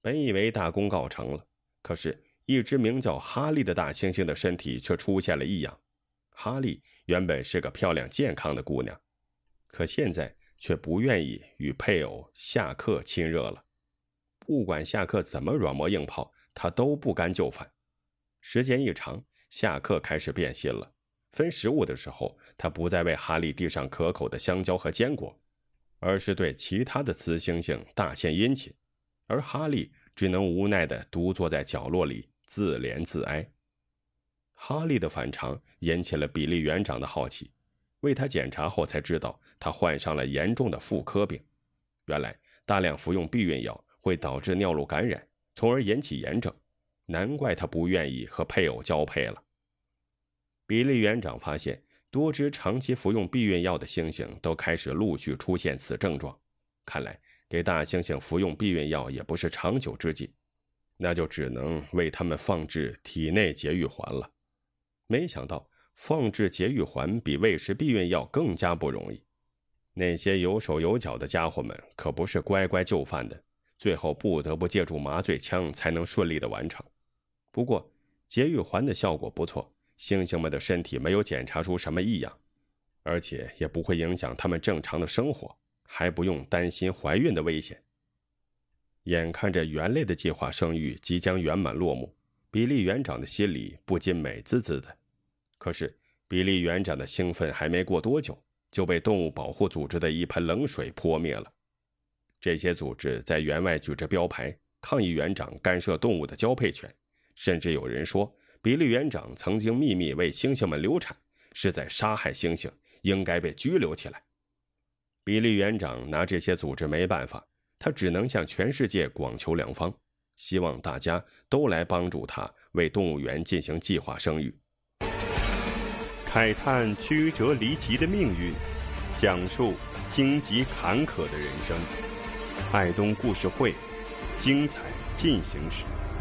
本以为大功告成了，可是一只名叫哈利的大猩猩的身体却出现了异样。哈利原本是个漂亮健康的姑娘，可现在却不愿意与配偶夏克亲热了。不管夏克怎么软磨硬泡，她都不甘就范。时间一长，夏克开始变心了。分食物的时候，他不再为哈利递上可口的香蕉和坚果，而是对其他的雌猩猩大献殷勤，而哈利只能无奈地独坐在角落里自怜自哀。哈利的反常引起了比利园长的好奇，为他检查后才知道他患上了严重的妇科病。原来大量服用避孕药会导致尿路感染，从而引起炎症，难怪他不愿意和配偶交配了。比利园长发现，多只长期服用避孕药的猩猩都开始陆续出现此症状，看来给大猩猩服用避孕药也不是长久之计，那就只能为它们放置体内节育环了。没想到放置节育环比喂食避孕药更加不容易，那些有手有脚的家伙们可不是乖乖就范的，最后不得不借助麻醉枪才能顺利的完成。不过节育环的效果不错，猩猩们的身体没有检查出什么异样，而且也不会影响他们正常的生活，还不用担心怀孕的危险。眼看着猿类的计划生育即将圆满落幕，比利园长的心里不禁美滋滋的。可是比利园长的兴奋还没过多久，就被动物保护组织的一盆冷水泼灭了。这些组织在园外举着标牌，抗议园长干涉动物的交配权，甚至有人说比利园长曾经秘密为猩猩们流产，是在杀害猩猩，应该被拘留起来。比利园长拿这些组织没办法，他只能向全世界广求良方，希望大家都来帮助他为动物园进行计划生育。 慨叹曲折离奇的命运，讲述荆棘坎坷的人生。爱东故事会，精彩进行时。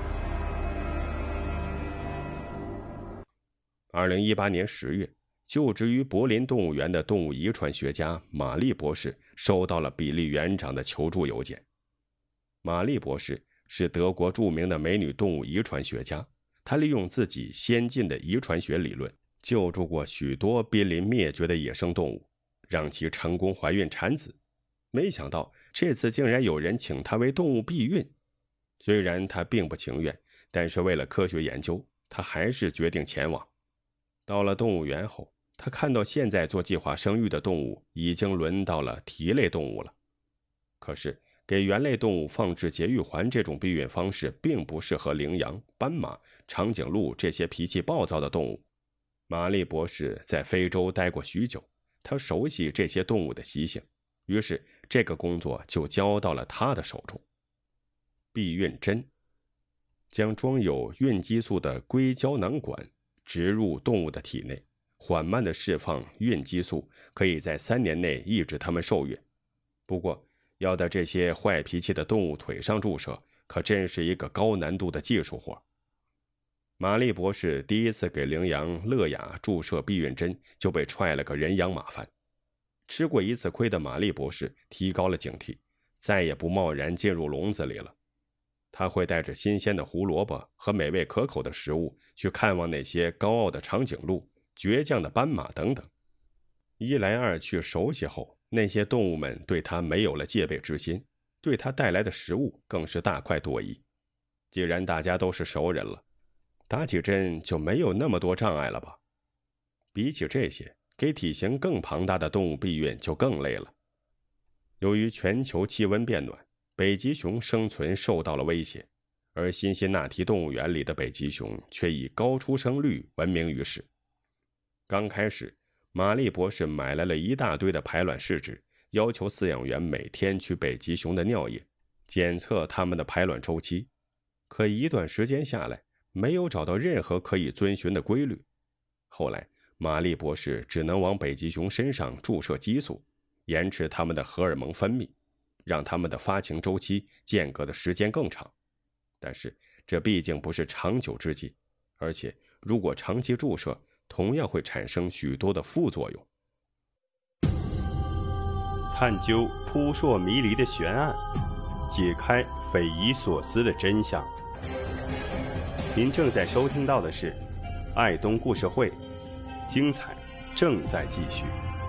2018年10月，就职于柏林动物园的动物遗传学家玛丽博士收到了比利园长的求助邮件。玛丽博士是德国著名的美女动物遗传学家，她利用自己先进的遗传学理论，救助过许多濒临灭绝的野生动物，让其成功怀孕产子。没想到这次竟然有人请她为动物避孕。虽然她并不情愿，但是为了科学研究，她还是决定前往。到了动物园后，他看到现在做计划生育的动物已经轮到了蹄类动物了。可是给猿类动物放置节育环这种避孕方式并不适合羚羊、斑马、长颈鹿这些脾气暴躁的动物。玛丽博士在非洲待过许久，他熟悉这些动物的习性，于是这个工作就交到了他的手中。避孕针将装有孕激素的硅胶囊管植入动物的体内，缓慢地释放孕激素，可以在3年内抑制它们受孕。不过要在这些坏脾气的动物腿上注射，可真是一个高难度的技术活。玛丽博士第一次给羚羊乐雅注射避孕针，就被踹了个人仰马翻。吃过一次亏的玛丽博士提高了警惕，再也不贸然进入笼子里了。他会带着新鲜的胡萝卜和美味可口的食物去看望那些高傲的长颈鹿、倔强的斑马等等。一来二去熟悉后，那些动物们对他没有了戒备之心，对他带来的食物更是大快朵颐。既然大家都是熟人了，打起针就没有那么多障碍了吧？比起这些，给体型更庞大的动物避孕就更累了。由于全球气温变暖，北极熊生存受到了威胁，而辛辛那提动物园里的北极熊却以高出生率闻名于世。刚开始，玛丽博士买来了一大堆的排卵试纸，要求饲养员每天取北极熊的尿液，检测它们的排卵周期。可一段时间下来，没有找到任何可以遵循的规律。后来，玛丽博士只能往北极熊身上注射激素，延迟它们的荷尔蒙分泌，让它们的发情周期间隔的时间更长。但是这毕竟不是长久之计，而且如果长期注射，同样会产生许多的副作用。 探究扑朔迷离的悬案， 解开匪夷所思的真相。您正在收听到的是爱东故事会，精彩正在继续。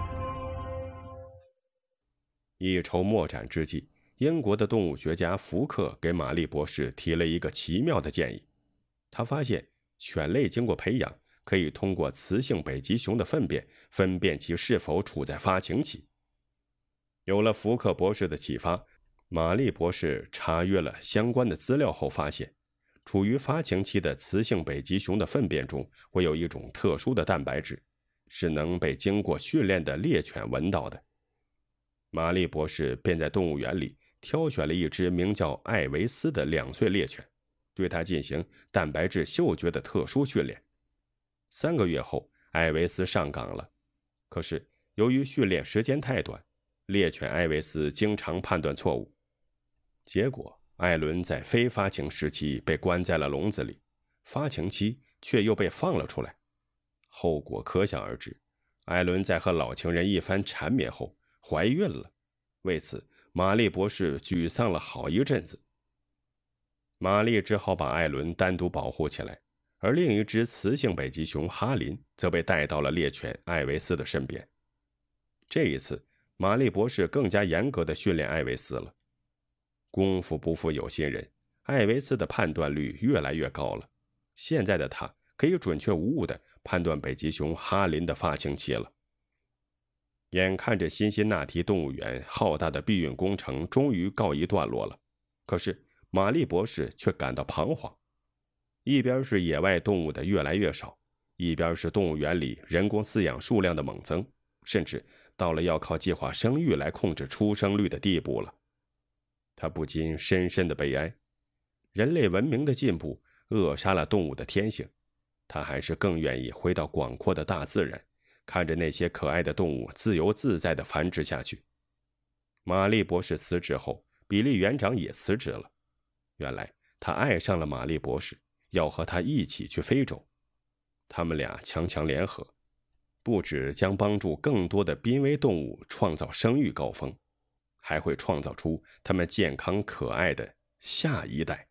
一筹莫展之际，英国的动物学家福克给玛丽博士提了一个奇妙的建议。他发现犬类经过培养，可以通过雌性北极熊的粪便分辨其是否处在发情期。有了福克博士的启发，玛丽博士查阅了相关的资料后发现，处于发情期的雌性北极熊的粪便中会有一种特殊的蛋白质，是能被经过训练的猎犬闻到的。玛丽博士便在动物园里挑选了一只名叫艾维斯的2岁猎犬，对它进行蛋白质嗅觉的特殊训练。3个月后，艾维斯上岗了。可是由于训练时间太短，猎犬艾维斯经常判断错误，结果艾伦在非发情时期被关在了笼子里，发情期却又被放了出来。后果可想而知，艾伦在和老情人一番缠绵后怀孕了。为此，玛丽博士沮丧了好一阵子。玛丽只好把艾伦单独保护起来，而另一只雌性北极熊哈林则被带到了猎犬艾维斯的身边。这一次，玛丽博士更加严格地训练艾维斯了。功夫不负有心人，艾维斯的判断率越来越高了。现在的他可以准确无误地判断北极熊哈林的发情期了。眼看着辛辛那提动物园浩大的避孕工程终于告一段落了，可是玛丽博士却感到彷徨。一边是野外动物的越来越少，一边是动物园里人工饲养数量的猛增，甚至到了要靠计划生育来控制出生率的地步了。他不禁深深的悲哀。人类文明的进步扼杀了动物的天性，他还是更愿意回到广阔的大自然，看着那些可爱的动物自由自在地繁殖下去。玛丽博士辞职后，比利园长也辞职了。原来他爱上了玛丽博士，要和他一起去非洲。他们俩强强联合，不只将帮助更多的濒危动物创造生育高峰，还会创造出他们健康可爱的下一代。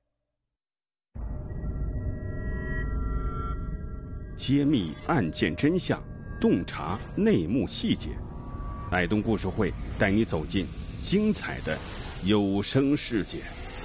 揭秘案件真相，洞察内幕细节，爱东故事会带你走进精彩的有声世界。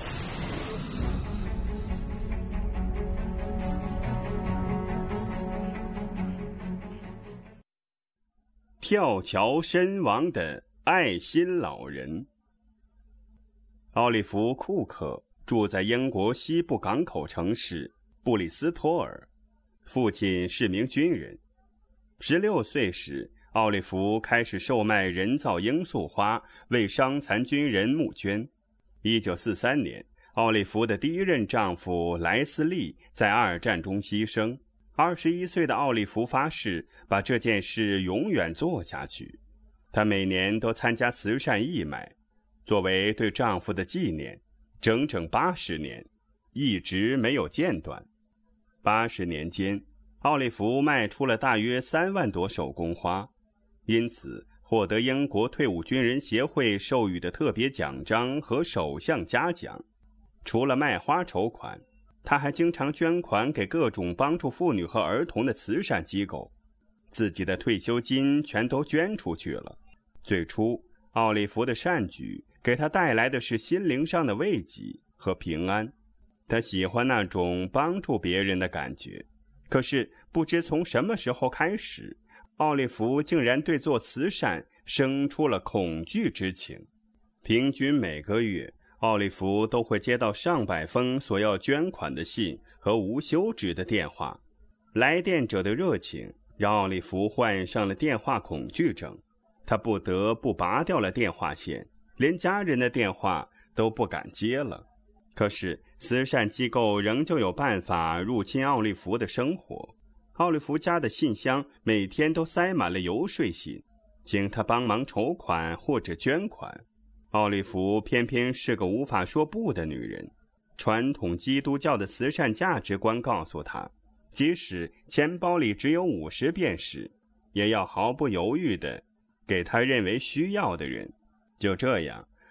跳桥身亡的爱心老人。奥利弗·库克住在英国西部港口城市布里斯托尔，父亲是名军人。16岁时，奥利弗开始售卖人造罂粟花，为伤残军人募捐。1943年，奥利弗的第一任丈夫莱斯利在2战中牺牲。21岁的奥利弗发誓把这件事永远做下去。她每年都参加慈善义卖，作为对丈夫的纪念，整整80年，一直没有间断。80年间，奥利弗卖出了大约3万朵手工花，因此获得英国退伍军人协会授予的特别奖章和首相嘉奖。除了卖花筹款，他还经常捐款给各种帮助妇女和儿童的慈善机构，自己的退休金全都捐出去了。最初，奥利弗的善举给他带来的是心灵上的慰藉和平安，他喜欢那种帮助别人的感觉。可是不知从什么时候开始，奥利弗竟然对做慈善生出了恐惧之情。平均每个月，奥利弗都会接到上百封索要捐款的信和无休止的电话。来电者的热情让奥利弗患上了电话恐惧症，他不得不拔掉了电话线，连家人的电话都不敢接了。可是慈善机构仍旧有办法入侵奥利弗的生活。奥利弗家的信箱每天都塞满了游说信，请他帮忙筹款或者捐款。奥利弗偏偏是个无法说不的女人。传统基督教的慈善价值观告诉她，即使钱包里只有50便士，也要毫不犹豫地给她认为需要的人。就这样，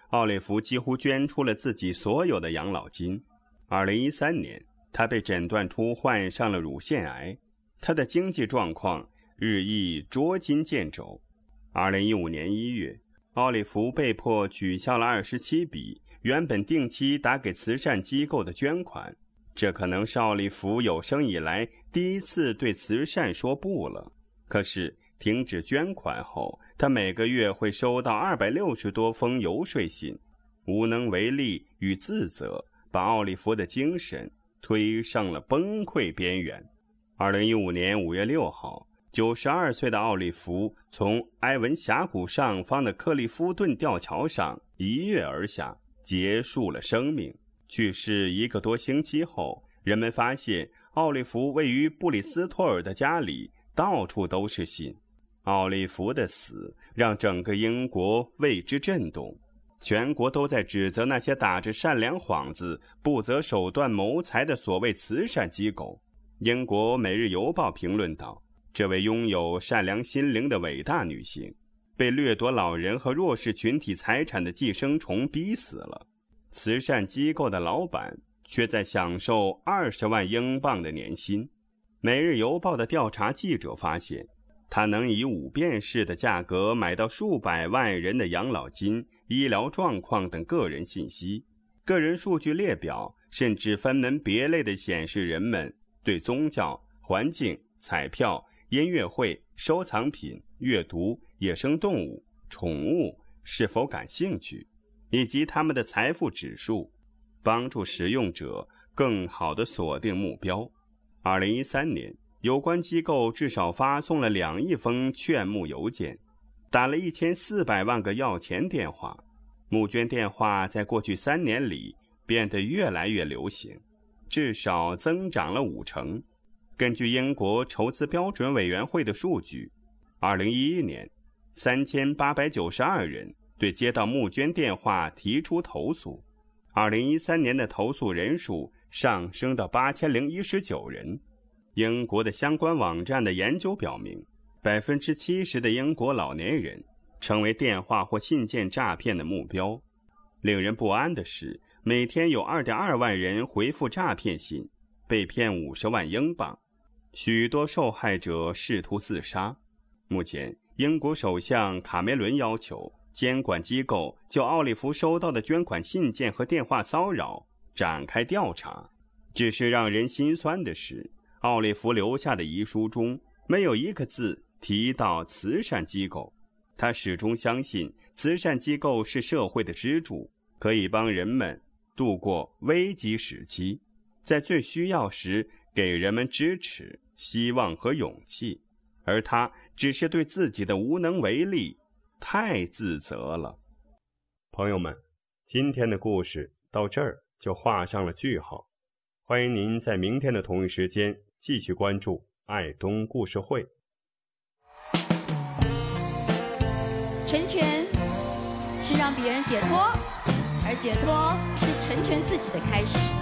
奥利弗几乎捐出了自己所有的养老金。2013年，他被诊断出患上了乳腺癌，他的经济状况日益捉襟见肘。2015年1月，奥利弗被迫取消了27笔原本定期打给慈善机构的捐款，这可能是奥利弗有生以来第一次对慈善说不了。可是停止捐款后，他每个月会收到260多封游说信，无能为力与自责把奥利弗的精神推上了崩溃边缘。2015年5月6号，92岁的奥利弗从埃文峡谷上方的克利夫顿吊桥上一跃而下，结束了生命。去世1个多星期后，人们发现奥利弗位于布里斯托尔的家里到处都是信。奥利弗的死让整个英国为之震动，全国都在指责那些打着善良幌子、不择手段谋财的所谓慈善机构。英国《每日邮报》评论道，这位拥有善良心灵的伟大女性，被掠夺老人和弱势群体财产的寄生虫逼死了。慈善机构的老板却在享受20万英镑的年薪。《每日邮报》的调查记者发现，他能以5便士的价格买到数百万人的养老金、医疗状况等个人信息。个人数据列表甚至分门别类地显示人们对宗教、环境、彩票、音乐会、收藏品、阅读、野生动物、宠物是否感兴趣，以及他们的财富指数，帮助使用者更好地锁定目标。2013年，有关机构至少发送了2亿封劝募邮件，打了1400万个要钱电话。募捐电话在过去3年里变得越来越流行，至少增长了5成。根据英国筹资标准委员会的数据，2011年3892人对接到募捐电话提出投诉，2013年的投诉人数上升到8019人。英国的相关网站的研究表明，70%的英国老年人成为电话或信件诈骗的目标。令人不安的是，每天有2.2万人回复诈骗信，被骗50万英镑。许多受害者试图自杀。目前，英国首相卡梅伦要求监管机构就奥利弗收到的捐款信件和电话骚扰展开调查。只是让人心酸的是，奥利弗留下的遗书中没有一个字提到慈善机构。他始终相信慈善机构是社会的支柱，可以帮人们度过危机时期，在最需要时给人们支持、希望和勇气。而他只是对自己的无能为力太自责了。 朋友们，今天的故事到这儿就画上了句号。欢迎您在明天的同一时间继续关注爱东故事会。 成全是让别人解脱，而解脱是成全自己的开始。